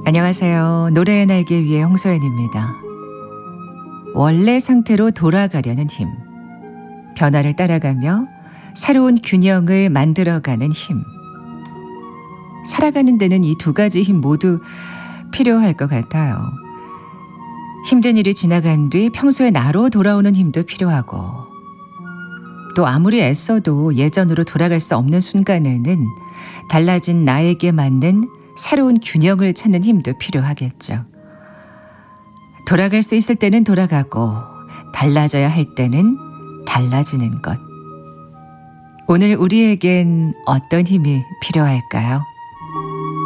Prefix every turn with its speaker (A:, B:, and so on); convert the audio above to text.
A: 안녕하세요. 노래의 날개 위의 홍소연입니다. 원래 상태로 돌아가려는 힘, 변화를 따라가며 새로운 균형을 만들어가는 힘. 살아가는 데는 이 두 가지 힘 모두 필요할 것 같아요. 힘든 일이 지나간 뒤 평소의 나로 돌아오는 힘도 필요하고, 또 아무리 애써도 예전으로 돌아갈 수 없는 순간에는 달라진 나에게 맞는 새로운 균형을 찾는 힘도 필요하겠죠. 돌아갈 수 있을 때는 돌아가고 달라져야 할 때는 달라지는 것. 오늘 우리에겐 어떤 힘이 필요할까요?